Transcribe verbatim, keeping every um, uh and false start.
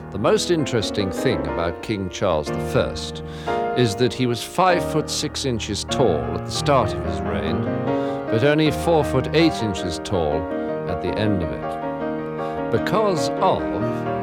The most interesting thing about King Charles the First is that he was five foot six inches tall at the start of his reign, but only four foot eight inches tall at the end of it. Because of